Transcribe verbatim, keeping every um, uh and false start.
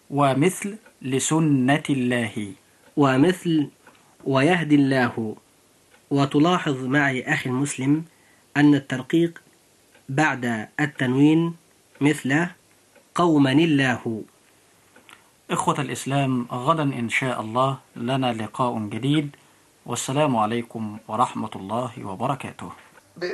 ومثل لسنة الله، ومثل ويهدي الله. وتلاحظ معي أخي المسلم أن الترقيق بعد التنوين مثل قوما الله. إخوة الإسلام، غدا إن شاء الله لنا لقاء جديد، والسلام عليكم ورحمة الله وبركاته.